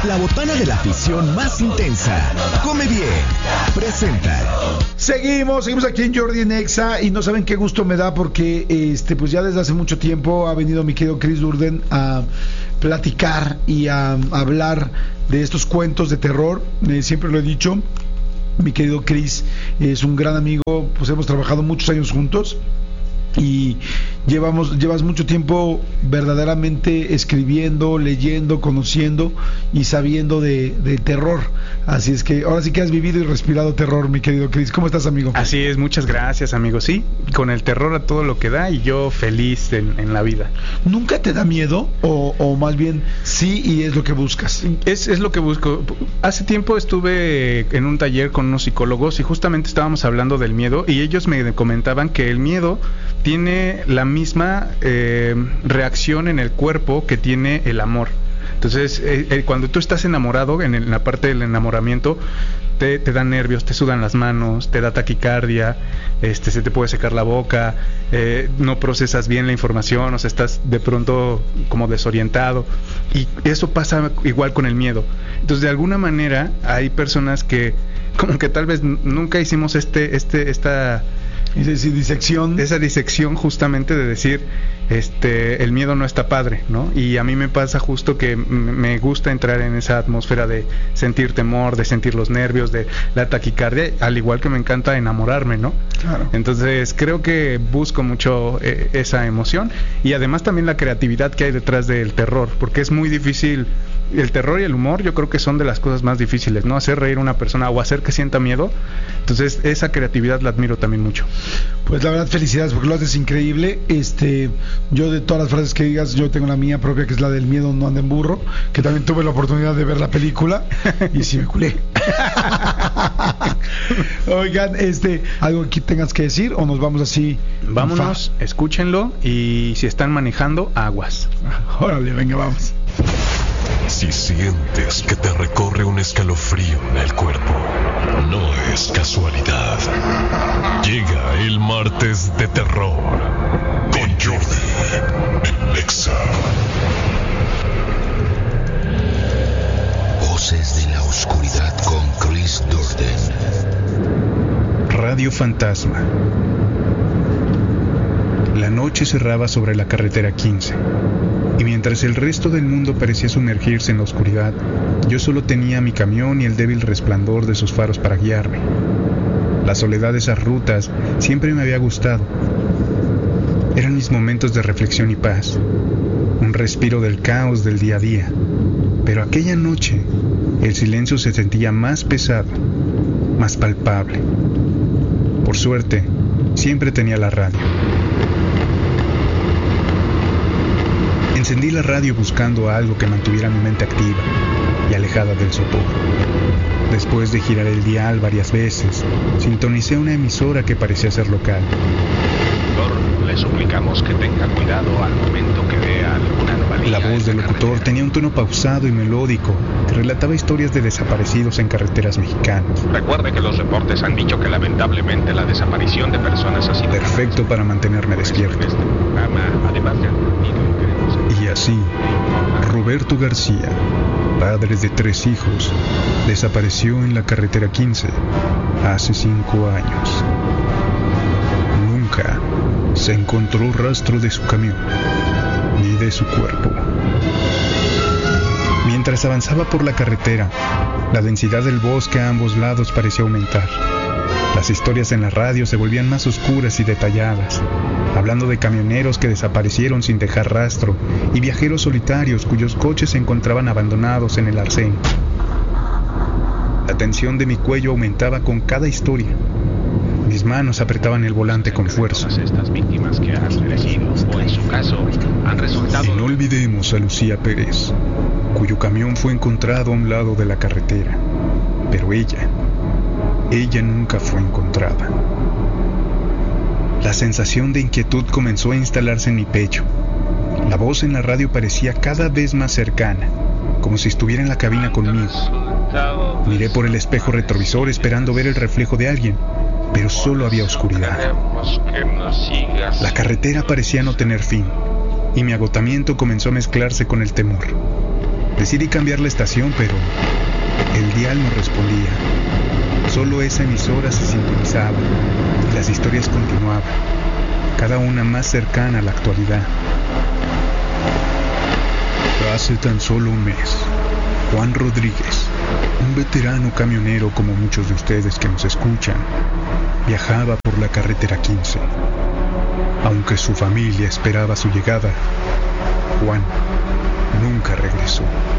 La botana de la afición más intensa. Come bien. Presenta. Seguimos aquí en Jordi en Exa y no saben qué gusto me da porque pues ya desde hace mucho tiempo ha venido mi querido Chris Durden a platicar y a hablar de estos cuentos de terror. Siempre lo he dicho, mi querido Chris es un gran amigo, pues hemos trabajado muchos años juntos y llevas mucho tiempo verdaderamente escribiendo, leyendo, conociendo y sabiendo de terror. Así es que ahora sí que has vivido y respirado terror, mi querido Chris. ¿Cómo estás, amigo? Así es, muchas gracias, amigo. Sí, con el terror a todo lo que da y yo feliz en la vida. ¿Nunca te da miedo? O más bien sí y es lo que buscas? Es lo que busco. Hace tiempo estuve en un taller con unos psicólogos y justamente estábamos hablando del miedo y ellos me comentaban que el miedo tiene la misma reacción en el cuerpo que tiene el amor. Entonces, cuando tú estás enamorado, en la parte del enamoramiento, te dan nervios, te sudan las manos, te da taquicardia, se te puede secar la boca, no procesas bien la información, o sea, estás de pronto como desorientado. Y eso pasa igual con el miedo. Entonces, de alguna manera, hay personas que como que tal vez nunca hicimos esa disección justamente de decir el miedo no está padre, ¿no? Y a mí me pasa justo que me gusta entrar en esa atmósfera de sentir temor, de sentir los nervios, de la taquicardia, al igual que me encanta enamorarme, ¿no? Claro. Entonces creo que busco mucho esa emoción y además también la creatividad que hay detrás del terror, porque es muy difícil. El terror y el humor yo creo que son de las cosas más difíciles, ¿no? Hacer reír a una persona o hacer que sienta miedo. Entonces esa creatividad la admiro también mucho. Pues la verdad, felicidades porque lo haces increíble. Yo de todas las frases que digas, yo tengo la mía propia, que es la del miedo no anda en burro, que también tuve la oportunidad de ver la película y sí me culé. Oigan, ¿algo que tengas que decir o nos vamos así? Vámonos, escúchenlo y si están manejando, aguas. Órale, venga, vamos. Si sientes que te recorre un escalofrío en el cuerpo, no es casualidad. Llega el martes de terror con Jordi en Exa. Voces de la oscuridad con Chris Durden. Radio Fantasma. La noche cerraba sobre la carretera 15. Y mientras el resto del mundo parecía sumergirse en la oscuridad, yo solo tenía mi camión y el débil resplandor de sus faros para guiarme. La soledad de esas rutas siempre me había gustado. Eran mis momentos de reflexión y paz, un respiro del caos del día a día. Pero aquella noche, el silencio se sentía más pesado, más palpable. Por suerte, siempre tenía la radio. Encendí la radio buscando algo que mantuviera mi mente activa y alejada del sopor. Después de girar el dial varias veces, sintonicé una emisora que parecía ser local. Le suplicamos que tenga cuidado al momento que vea alguna anomalía. La voz del locutor tenía un tono pausado y melódico que relataba historias de desaparecidos en carreteras mexicanas. Recuerde que los reportes han dicho que lamentablemente la desaparición de personas ha sido perfecto para mantenerme despierto. En este programa, además de Y así, Roberto García, padre de 3 hijos, desapareció en la carretera 15 hace 5 años. Nunca se encontró rastro de su camión ni de su cuerpo. Mientras avanzaba por la carretera, la densidad del bosque a ambos lados parecía aumentar. Las historias en la radio se volvían más oscuras y detalladas, hablando de camioneros que desaparecieron sin dejar rastro y viajeros solitarios cuyos coches se encontraban abandonados en el arcén. La tensión de mi cuello aumentaba con cada historia. Mis manos apretaban el volante con fuerza. Estas víctimas que han fallecido, o en su caso, han resultado... Y no olvidemos a Lucía Pérez, cuyo camión fue encontrado a un lado de la carretera. Pero ella nunca fue encontrada. La sensación de inquietud comenzó a instalarse en mi pecho. La voz en la radio parecía cada vez más cercana, como si estuviera en la cabina conmigo. Miré por el espejo retrovisor esperando ver el reflejo de alguien, pero solo había oscuridad. La carretera parecía no tener fin, y mi agotamiento comenzó a mezclarse con el temor. Decidí cambiar la estación, pero el dial no respondía. Solo esa emisora se sintonizaba y las historias continuaban, cada una más cercana a la actualidad. Hace tan solo un mes, Juan Rodríguez, un veterano camionero como muchos de ustedes que nos escuchan, viajaba por la carretera 15. Aunque su familia esperaba su llegada, Juan nunca regresó.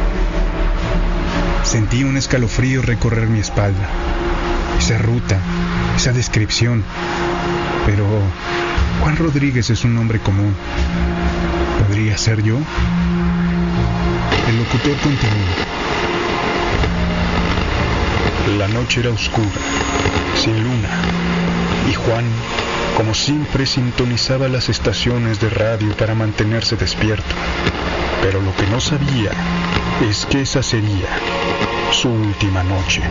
Sentí un escalofrío recorrer mi espalda. Esa ruta, esa descripción. Pero Juan Rodríguez es un nombre común. ¿Podría ser yo? El locutor continuó. La noche era oscura, sin luna, y Juan, como siempre, sintonizaba las estaciones de radio para mantenerse despierto. Pero lo que no sabía es que esa sería su última noche.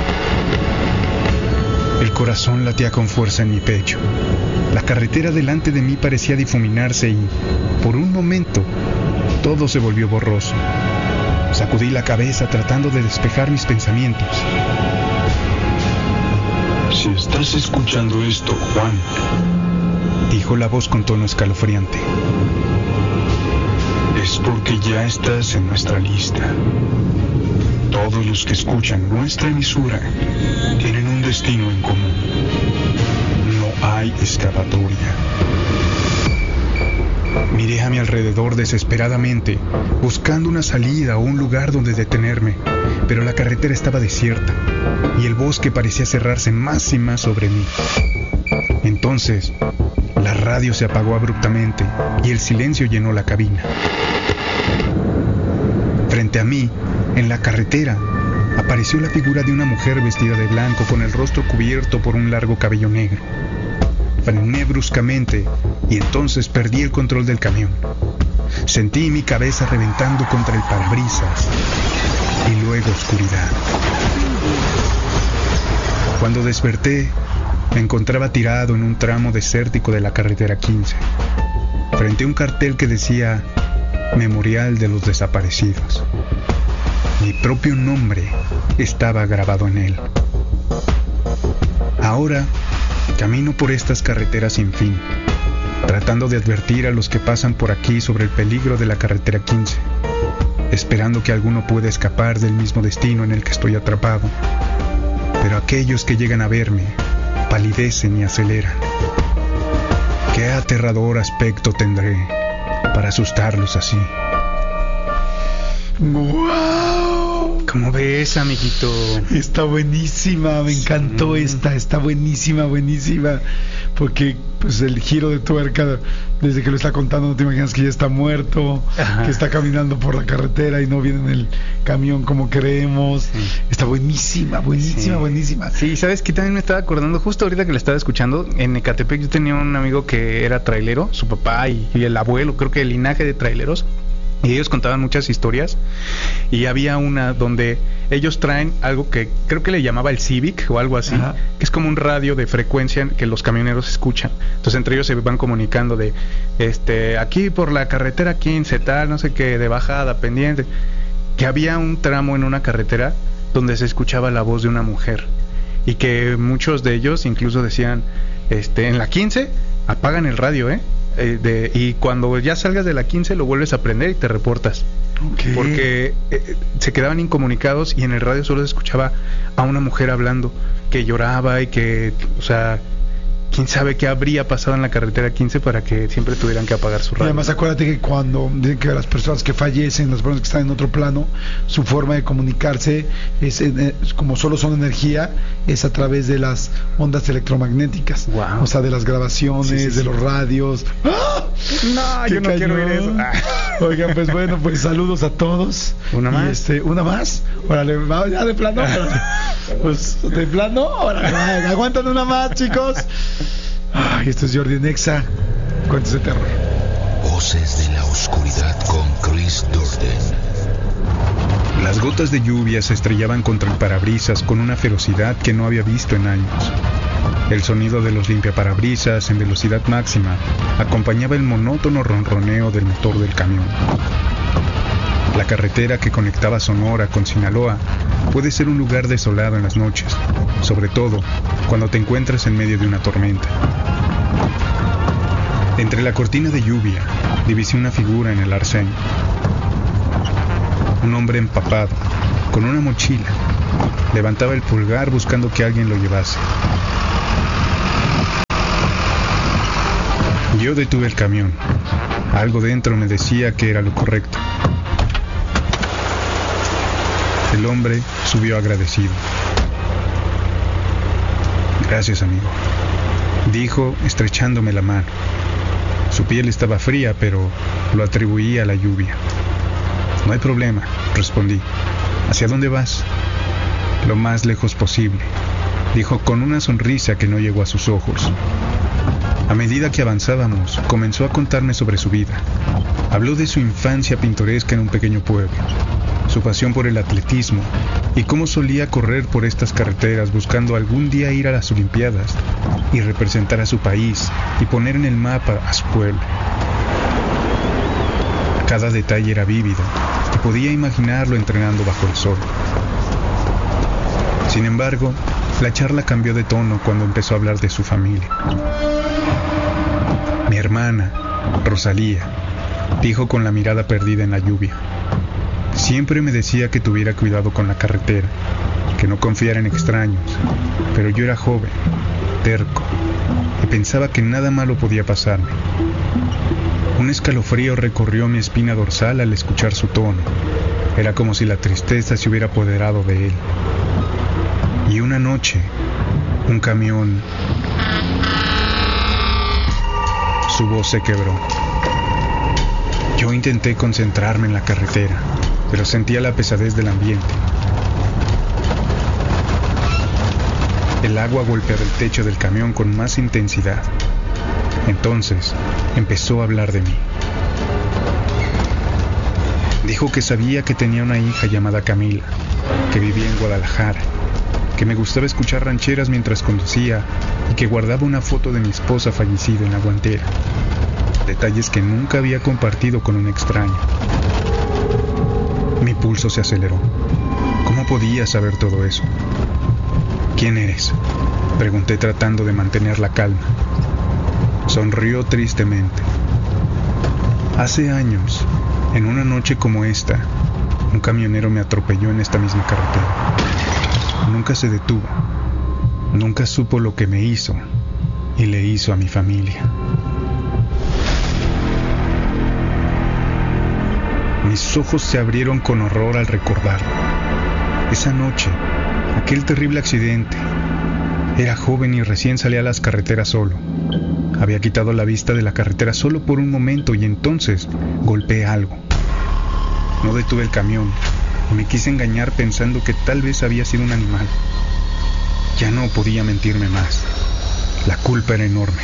El corazón latía con fuerza en mi pecho. La carretera delante de mí parecía difuminarse y, por un momento, todo se volvió borroso. Sacudí la cabeza tratando de despejar mis pensamientos. Si estás escuchando esto, Juan, dijo la voz con tono escalofriante, es porque ya estás en nuestra lista. Todos los que escuchan nuestra emisora tienen un destino en común. No hay escapatoria. Miré a mi alrededor desesperadamente, buscando una salida o un lugar donde detenerme, pero la carretera estaba desierta y el bosque parecía cerrarse más y más sobre mí. Entonces, la radio se apagó abruptamente y el silencio llenó la cabina. Frente a mí, en la carretera, apareció la figura de una mujer vestida de blanco con el rostro cubierto por un largo cabello negro. Frené bruscamente y entonces perdí el control del camión. Sentí mi cabeza reventando contra el parabrisas y luego oscuridad. Cuando desperté, me encontraba tirado en un tramo desértico de la carretera 15, frente a un cartel que decía Memorial de los Desaparecidos. Mi propio nombre estaba grabado en él. Ahora camino por estas carreteras sin fin, tratando de advertir a los que pasan por aquí sobre el peligro de la carretera 15, esperando que alguno pueda escapar del mismo destino en el que estoy atrapado. Pero aquellos que llegan a verme palidecen y aceleran. ¿Qué aterrador aspecto tendré para asustarlos así? ¡Guau! ¿Cómo ves, amiguito? Está buenísima, me encantó está buenísima, porque pues el giro de tuerca, desde que lo está contando no te imaginas que ya está muerto, ajá, que está caminando por la carretera y no viene en el camión como creemos. Sí. Está buenísima. Sí, ¿sabes qué? También me estaba acordando, justo ahorita que la estaba escuchando, en Ecatepec yo tenía un amigo que era trailero, su papá y el abuelo, creo que el linaje de traileros. Y ellos contaban muchas historias y había una donde ellos traen algo que creo que le llamaba el Civic o algo así, ajá, que es como un radio de frecuencia que los camioneros escuchan. Entonces entre ellos se van comunicando de aquí por la carretera 15 tal, no sé qué, de bajada, pendiente, que había un tramo en una carretera donde se escuchaba la voz de una mujer y que muchos de ellos incluso decían en la 15 apagan el radio, y cuando ya salgas de la 15 lo vuelves a prender y te reportas. Okay. Porque se quedaban incomunicados y en el radio solo se escuchaba a una mujer hablando que lloraba y que, o sea, quién sabe qué habría pasado en la carretera 15 para que siempre tuvieran que apagar su radio. Y además acuérdate que cuando dicen que las personas que fallecen, las personas que están en otro plano, su forma de comunicarse es como solo son energía, es a través de las ondas electromagnéticas. Wow. O sea, de las grabaciones, de los radios. ¡Ah! No, yo no quiero ver eso. Oigan, pues bueno, pues saludos a todos. ¿Una más? ¿Una más? Órale, vamos ya de plano. Pues de plano, órale, aguantan una más, chicos. Ay, esto es Jordi Nexa, cuentos de terror. Voces de la oscuridad con Chris Durden. Las gotas de lluvia se estrellaban contra el parabrisas con una ferocidad que no había visto en años. El sonido de los limpiaparabrisas en velocidad máxima acompañaba el monótono ronroneo del motor del camión. La carretera que conectaba Sonora con Sinaloa puede ser un lugar desolado en las noches, sobre todo cuando te encuentras en medio de una tormenta. Entre la cortina de lluvia, divisé una figura en el arcén. Un hombre empapado, con una mochila, levantaba el pulgar buscando que alguien lo llevase. Yo detuve el camión. Algo dentro me decía que era lo correcto. El hombre subió agradecido. Gracias, amigo, dijo estrechándome la mano. Su piel estaba fría, pero lo atribuía a la lluvia. No hay problema, respondí. ¿Hacia dónde vas? Lo más lejos posible, dijo con una sonrisa que no llegó a sus ojos. A medida que avanzábamos, comenzó a contarme sobre su vida. Habló de su infancia pintoresca en un pequeño pueblo, su pasión por el atletismo y cómo solía correr por estas carreteras buscando algún día ir a las Olimpiadas y representar a su país y poner en el mapa a su pueblo. Cada detalle era vívido y podía imaginarlo entrenando bajo el sol. Sin embargo, la charla cambió de tono cuando empezó a hablar de su familia. Mi hermana, Rosalía, dijo con la mirada perdida en la lluvia. Siempre me decía que tuviera cuidado con la carretera, que no confiara en extraños, pero yo era joven, terco, y pensaba que nada malo podía pasarme. Un escalofrío recorrió mi espina dorsal al escuchar su tono. Era como si la tristeza se hubiera apoderado de él. Y una noche, un camión... Su voz se quebró. Yo intenté concentrarme en la carretera, pero sentía la pesadez del ambiente. El agua golpeaba el techo del camión con más intensidad. Entonces, empezó a hablar de mí. Dijo que sabía que tenía una hija llamada Camila, que vivía en Guadalajara, que me gustaba escuchar rancheras mientras conducía y que guardaba una foto de mi esposa fallecida en la guantera. Detalles que nunca había compartido con un extraño. Mi pulso se aceleró. ¿Cómo podía saber todo eso? ¿Quién eres?, pregunté tratando de mantener la calma. Sonrió tristemente. Hace años, en una noche como esta, un camionero me atropelló en esta misma carretera. Nunca se detuvo. Nunca supo lo que me hizo y le hizo a mi familia. Mis ojos se abrieron con horror al recordarlo. Esa noche, aquel terrible accidente. Era joven y recién salía a las carreteras solo. Había quitado la vista de la carretera solo por un momento y entonces golpeé algo. No detuve el camión y me quise engañar pensando que tal vez había sido un animal. Ya no podía mentirme más. La culpa era enorme.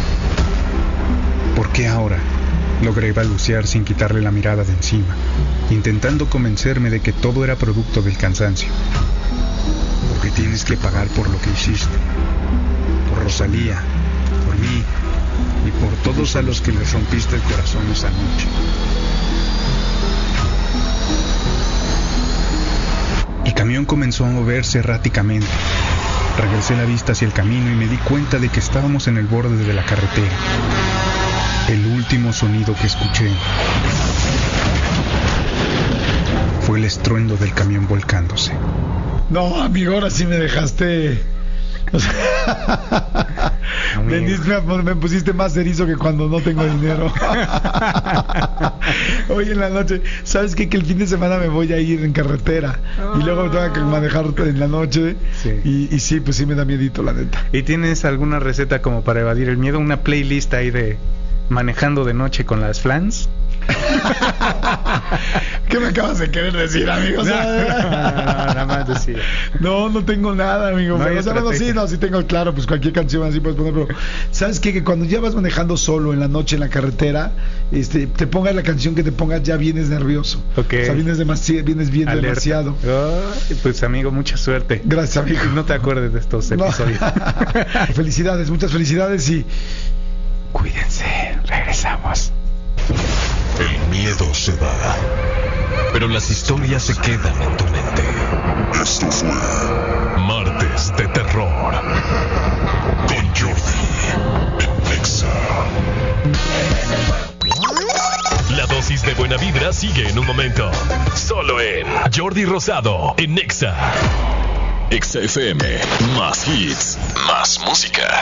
¿Por qué ahora? Logré balbucear sin quitarle la mirada de encima, intentando convencerme de que todo era producto del cansancio. Porque tienes que pagar por lo que hiciste. Por Rosalía, por mí y por todos a los que les rompiste el corazón esa noche. El camión comenzó a moverse erráticamente. Regresé la vista hacia el camino y me di cuenta de que estábamos en el borde de la carretera. El último sonido que escuché fue el estruendo del camión volcándose. No, amigo, ahora sí me dejaste... O sea, me pusiste más erizo que cuando no tengo dinero. Hoy en la noche, ¿sabes qué? Que el fin de semana me voy a ir en carretera y luego me tengo que manejar en la noche. Sí. Y sí, pues sí me da miedito, la neta. ¿Y tienes alguna receta como para evadir el miedo? ¿Una playlist ahí de manejando de noche con las flans? ¿Qué me acabas de querer decir, amigo? O sea, no, nada más decir. No tengo nada, amigo. No, o sea, bueno, sí tengo, claro, pues cualquier canción así puedes poner, pero ¿sabes qué? Que cuando ya vas manejando solo en la noche en la carretera, te pongas la canción que te pongas, ya vienes nervioso. Okay. O sea, vienes bien alerta. Demasiado. Pues, amigo, mucha suerte. Gracias, amigo. No te acuerdes de estos episodios. Felicidades, muchas felicidades y cuídense. Regresamos. El miedo se va, pero las historias se quedan en tu mente. Esto fue Martes de Terror con Jordi en Nexa. La dosis de buena vibra sigue en un momento. Solo en Jordi Rosado en Nexa. Nexa FM, más hits, más música.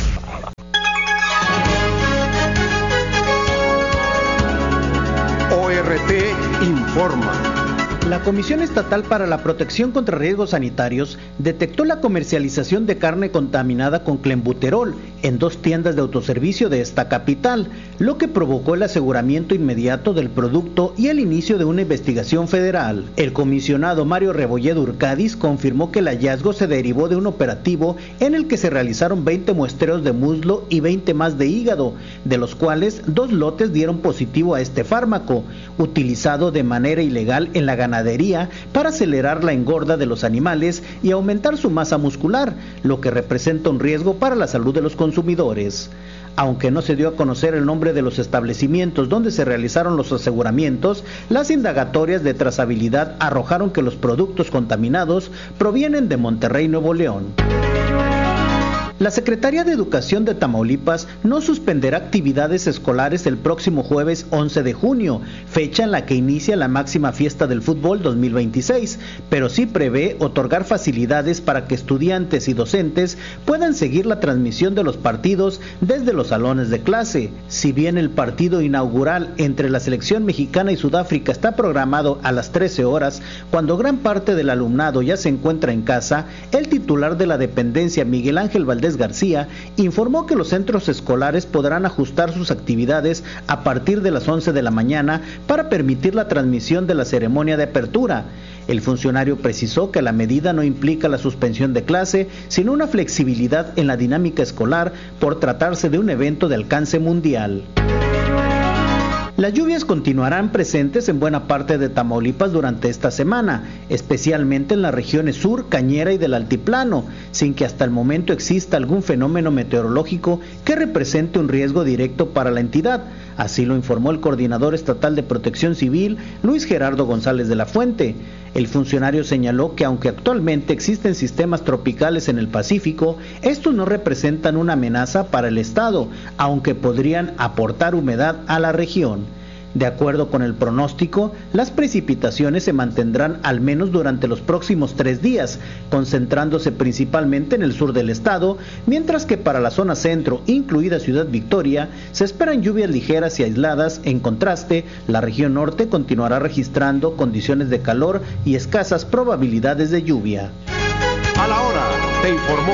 ORT informa. La Comisión Estatal para la Protección contra Riesgos Sanitarios detectó la comercialización de carne contaminada con clenbuterol en 2 tiendas de autoservicio de esta capital, lo que provocó el aseguramiento inmediato del producto y el inicio de una investigación federal. El comisionado Mario Rebolledo Urcadis confirmó que el hallazgo se derivó de un operativo en el que se realizaron 20 muestreos de muslo y 20 más de hígado, de los cuales 2 lotes dieron positivo a este fármaco, utilizado de manera ilegal en la ganadería para acelerar la engorda de los animales y aumentar su masa muscular, lo que representa un riesgo para la salud de los consumidores. Aunque no se dio a conocer el nombre de los establecimientos donde se realizaron los aseguramientos, las indagatorias de trazabilidad arrojaron que los productos contaminados provienen de Monterrey, Nuevo León. La Secretaría de Educación de Tamaulipas no suspenderá actividades escolares el próximo jueves 11 de junio, fecha en la que inicia la máxima fiesta del fútbol 2026, pero sí prevé otorgar facilidades para que estudiantes y docentes puedan seguir la transmisión de los partidos desde los salones de clase. Si bien el partido inaugural entre la selección mexicana y Sudáfrica está programado a las 13 horas, cuando gran parte del alumnado ya se encuentra en casa, el titular de la dependencia, Miguel Ángel Valdés García, informó que los centros escolares podrán ajustar sus actividades a partir de las 11 de la mañana para permitir la transmisión de la ceremonia de apertura. El funcionario precisó que la medida no implica la suspensión de clase, sino una flexibilidad en la dinámica escolar por tratarse de un evento de alcance mundial. Las lluvias continuarán presentes en buena parte de Tamaulipas durante esta semana, especialmente en las regiones sur, cañera y del altiplano, sin que hasta el momento exista algún fenómeno meteorológico que represente un riesgo directo para la entidad. Así lo informó el coordinador estatal de Protección Civil, Luis Gerardo González de la Fuente. El funcionario señaló que aunque actualmente existen sistemas tropicales en el Pacífico, estos no representan una amenaza para el estado, aunque podrían aportar humedad a la región. De acuerdo con el pronóstico, las precipitaciones se mantendrán al menos durante los próximos 3 días, concentrándose principalmente en el sur del estado, mientras que para la zona centro, incluida Ciudad Victoria, se esperan lluvias ligeras y aisladas. En contraste, la región norte continuará registrando condiciones de calor y escasas probabilidades de lluvia. A la hora, te informó.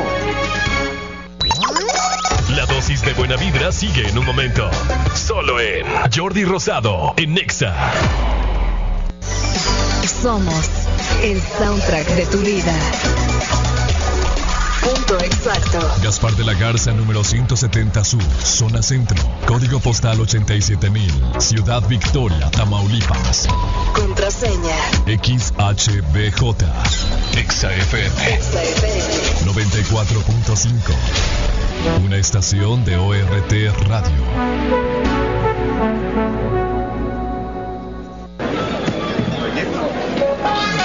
La dosis de buena vibra sigue en un momento. Solo en Jordi Rosado en Nexa. Somos el soundtrack de tu vida. Punto exacto. Gaspar de la Garza, número 170 Sur, zona centro. Código postal 87,000. Ciudad Victoria, Tamaulipas. Contraseña XHBJ. Nexa FM. 94.5. Una estación de ORT Radio.